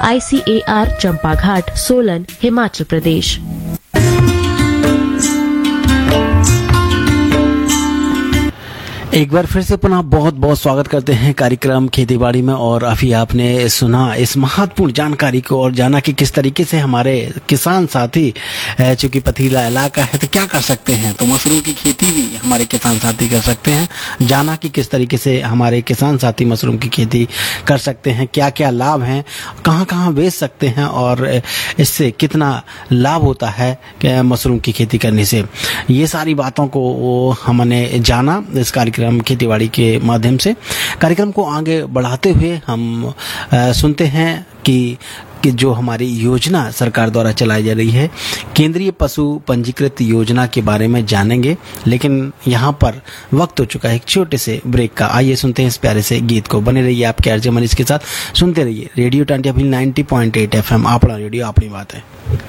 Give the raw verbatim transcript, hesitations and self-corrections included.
I C A R चंपाघाट, Solan, Himachal Pradesh. एक बार फिर से पुनः बहुत बहुत स्वागत करते हैं कार्यक्रम खेतीबाड़ी में। और अभी आपने सुना इस महत्वपूर्ण जानकारी को और जाना कि किस तरीके से हमारे किसान साथी, चूंकि पथरीला इलाका है तो क्या कर सकते हैं, तो मशरूम की खेती भी हमारे किसान साथी कर सकते हैं। जाना कि किस तरीके से हमारे किसान साथी मशरूम की खेती कर सकते हैं, क्या क्या लाभ हैं, कहाँ कहाँ बेच सकते हैं और इससे कितना लाभ होता है मशरूम की खेती करने से। ये सारी बातों को हमने जाना इस कार्यक्रम खेतीबाड़ी के माध्यम से। कार्यक्रम को आगे बढ़ाते हुए हम आ, सुनते हैं कि कि जो हमारी योजना सरकार द्वारा चलाई जा रही है, केंद्रीय पशु पंजीकृत योजना के बारे में जानेंगे। लेकिन यहाँ पर वक्त हो चुका है एक छोटे से ब्रेक का। आइए सुनते हैं इस प्यारे से गीत को। बने रहिए आपके आरजे मनीष के साथ, सुनते रहिए रेडियो टांटिया नब्बे पॉइंट आठ एफ एम, आपड़ा रेडियो, अपनी बात है।